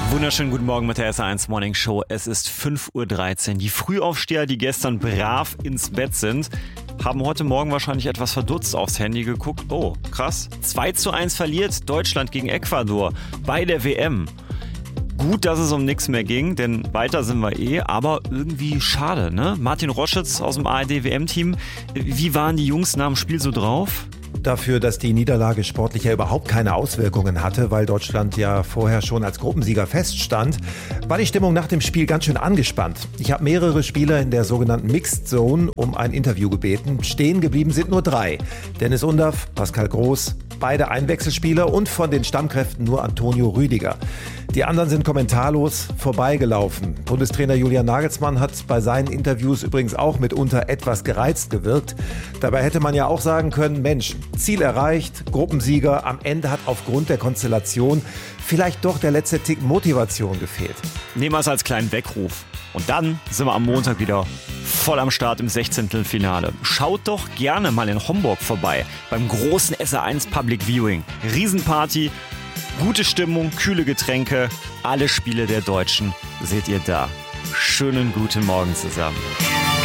Wunderschönen guten Morgen mit der SR1 Morning Show. Es ist 5:13 Uhr. Die Frühaufsteher, die gestern brav ins Bett sind, haben heute Morgen wahrscheinlich etwas verdutzt aufs Handy geguckt. Oh, krass. 2:1 verliert Deutschland gegen Ecuador bei der WM. Gut, dass es um nichts mehr ging, denn weiter sind wir aber irgendwie schade, ne? Martin Roschitz aus dem ARD-WM-Team. Wie waren die Jungs nach dem Spiel so drauf? Dafür, dass die Niederlage sportlich ja überhaupt keine Auswirkungen hatte, weil Deutschland ja vorher schon als Gruppensieger feststand, war die Stimmung nach dem Spiel ganz schön angespannt. Ich habe mehrere Spieler in der sogenannten Mixed Zone um ein Interview gebeten. Stehen geblieben sind nur 3. Dennis Undaff, Pascal Groß, beide Einwechselspieler und von den Stammkräften nur Antonio Rüdiger. Die anderen sind kommentarlos vorbeigelaufen. Bundestrainer Julian Nagelsmann hat bei seinen Interviews übrigens auch mitunter etwas gereizt gewirkt. Dabei hätte man ja auch sagen können, Mensch, Ziel erreicht, Gruppensieger, am Ende hat aufgrund der Konstellation vielleicht doch der letzte Tick Motivation gefehlt. Nehmen wir es als kleinen Weckruf. Und dann sind wir am Montag wieder voll am Start im 16. Finale. Schaut doch gerne mal in Homburg vorbei beim großen SR1 Public Viewing. Riesenparty, gute Stimmung, kühle Getränke, alle Spiele der Deutschen seht ihr da. Schönen guten Morgen zusammen.